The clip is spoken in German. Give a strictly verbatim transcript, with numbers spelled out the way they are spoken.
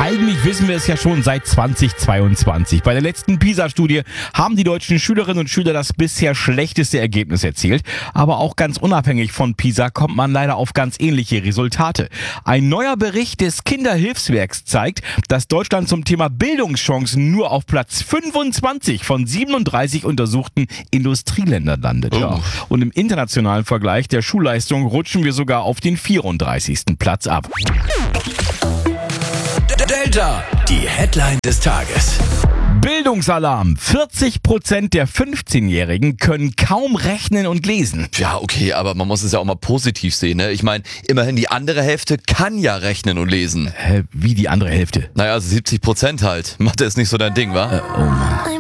Eigentlich wissen wir es ja schon seit zweitausendzweiundzwanzig. Bei der letzten PISA-Studie haben die deutschen Schülerinnen und Schüler das bisher schlechteste Ergebnis erzielt. Aber auch ganz unabhängig von PISA kommt man leider auf ganz ähnliche Resultate. Ein neuer Bericht des Kinderhilfswerks zeigt, dass Deutschland zum Thema Bildungschancen nur auf Platz fünfundzwanzig von siebenunddreißig untersuchten Industrieländern landet. Oh. Ja. Und im internationalen Vergleich der Schulleistung rutschen wir sogar auf den vierunddreißigsten Platz ab. Delta, die Headline des Tages. Bildungsalarm. vierzig Prozent der fünfzehnjährigen können kaum rechnen und lesen. Ja, okay, aber man muss es ja auch mal positiv sehen, ne? Ich meine, immerhin die andere Hälfte kann ja rechnen und lesen. Hä, wie die andere Hälfte? Naja, also siebzig Prozent halt. Mathe ist nicht so dein Ding, wa? Äh, oh Mann.